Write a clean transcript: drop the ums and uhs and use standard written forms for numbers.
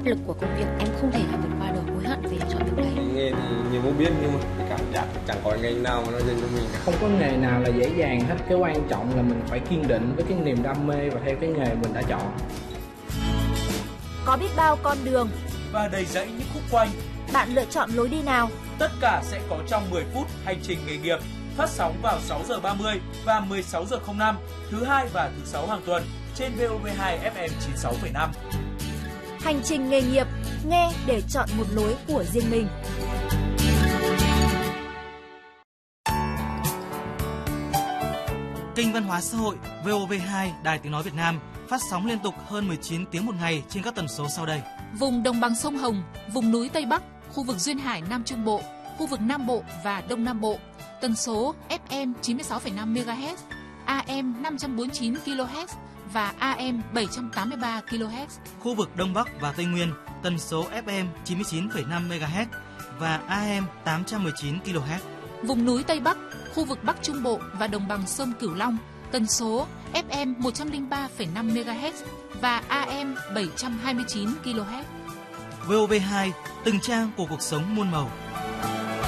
áp lực của công việc, em không thể là vượt qua được, hối hận vì đã chọn việc đấy. Nghề thì nhiều người biết nhưng mà cái cảm giác chẳng có nghề nào mà nó dành cho mình. Không có nghề nào là dễ dàng hết, cái quan trọng là mình phải kiên định với cái niềm đam mê và theo cái nghề mình đã chọn. Có biết bao con đường và đầy rẫy những khúc quanh. Bạn lựa chọn lối đi nào? Tất cả sẽ có trong 10 phút hành trình nghề nghiệp, phát sóng vào 6 giờ 30 và 16 giờ 05 thứ hai và thứ sáu hàng tuần trên VOV2 FM 96,5. Hành trình nghề nghiệp, nghe để chọn một lối của riêng mình. Kênh Văn hóa xã hội VOV2 Đài Tiếng nói Việt Nam phát sóng liên tục hơn 19 tiếng một ngày trên các tần số sau đây. Vùng đồng bằng sông Hồng, vùng núi Tây Bắc, khu vực duyên hải Nam Trung Bộ, khu vực Nam Bộ và Đông Nam Bộ, tần số FM 96,5 MHz, AM 549 kHz và AM 783 kHz. Khu vực Đông Bắc và Tây Nguyên, tần số FM 99,5 MHz và AM 819 kHz. Vùng núi Tây Bắc, khu vực Bắc Trung Bộ và đồng bằng sông Cửu Long, tần số FM 103,5 MHz và AM 729 kHz. VOV2, từng trang của cuộc sống muôn màu.